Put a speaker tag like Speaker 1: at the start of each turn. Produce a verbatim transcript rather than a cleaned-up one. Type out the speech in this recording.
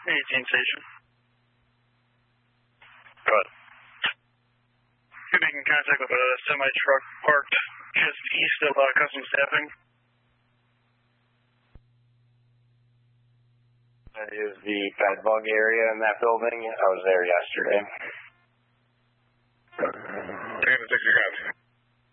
Speaker 1: eighteen station.
Speaker 2: Go ahead.
Speaker 1: You're making contact with a semi-truck parked just east of uh, custom staffing.
Speaker 2: That is the bed bug area in that building. I was there yesterday.
Speaker 3: three sixty-five.